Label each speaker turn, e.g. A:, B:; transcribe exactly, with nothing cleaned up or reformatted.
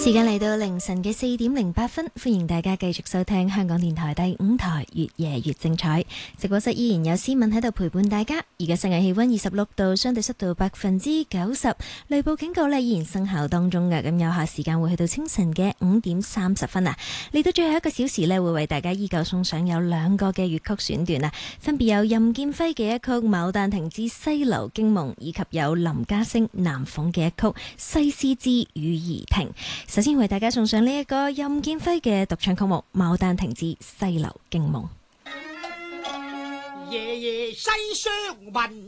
A: 時間嚟到凌晨嘅四點零八分，歡迎大家繼續收聽香港電台第五台越夜越精彩。直播室依然有思敏喺度陪伴大家。而家室外氣溫二十六度，相對濕度百分之九十，雷暴警告呢依然生效當中嘅。咁有效時間會去到清晨嘅五點三十分啊！嚟到最後一個小時呢，會為大家依舊送上有兩個嘅粵曲選段啊，分別有任劍輝嘅一曲《牡丹亭之西樓驚夢》，以及有林家聲、南鳳嘅一曲《西施之雨兒亭》。首先為大家送上呢一個任劍輝嘅獨唱曲目《牡丹亭之西樓驚夢》。
B: 夜夜西廂聞